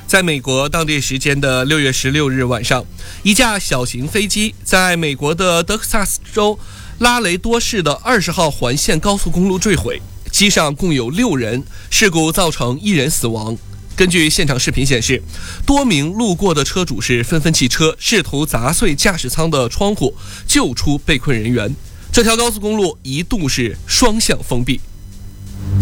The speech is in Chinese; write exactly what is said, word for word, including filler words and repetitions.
在美国当地时间的六月十六日晚上，一架小型飞机在美国的德克萨斯州拉雷多市的二十号环线高速公路坠毁，机上共有六人，事故造成一人死亡。根据现场视频显示，多名路过的车主是纷纷弃车，试图砸碎驾驶舱的窗户，救出被困人员。这条高速公路一度是双向封闭。